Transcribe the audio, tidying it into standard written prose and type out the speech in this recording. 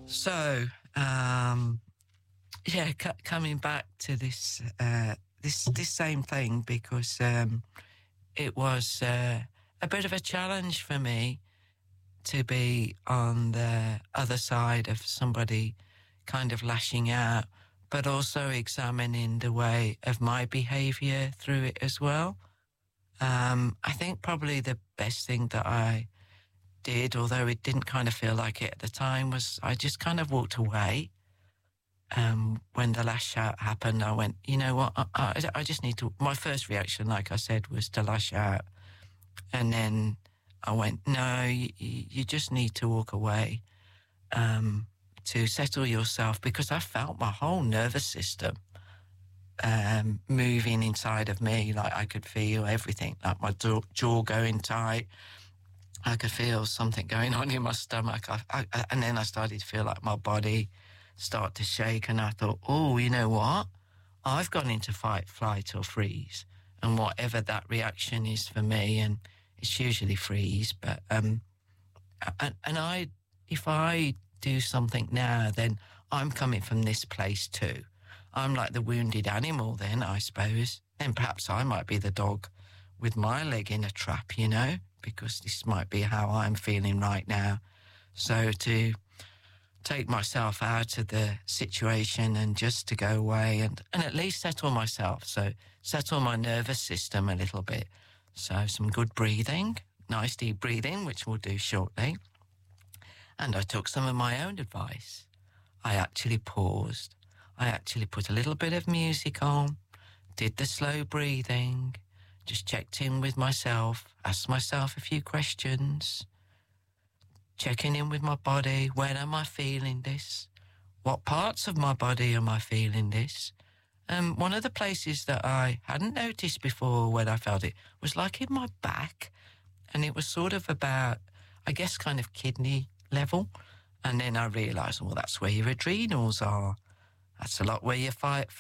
So, yeah, coming back to this same thing because it was a bit of a challenge for me to be on the other side of somebody kind of lashing out, but also examining the way of my behaviour through it as well. I think probably the best thing that I did, although it didn't kind of feel like it at the time, was I just kind of walked away. When the lash out happened, I went, you know what, I just need to, my first reaction, like I said, was to lash out. And then I went, no, you just need to walk away, to settle yourself, because I felt my whole nervous system, moving inside of me. Like I could feel everything, like my jaw going tight. I could feel something going on in my stomach. And then I started to feel like my body start to shake, and I thought, oh, you know what? I've gone into fight, flight or freeze, and whatever that reaction is for me, and it's usually freeze, but if I do something now, then I'm coming from this place too. I'm like the wounded animal then, I suppose. Then perhaps I might be the dog with my leg in a trap, you know, because this might be how I'm feeling right now. So to take myself out of the situation and just to go away and at least settle myself. So settle my nervous system a little bit. So some good breathing, nice deep breathing, which we'll do shortly. And I took some of my own advice. I actually paused. I actually put a little bit of music on, did the slow breathing, just checked in with myself, asked myself a few questions, checking in with my body. When am I feeling this? What parts of my body am I feeling this? One of the places that I hadn't noticed before when I felt it was like in my back. And it was sort of about, I guess, kind of kidney level. And then I realised, well, that's where your adrenals are. That's a lot where your fight,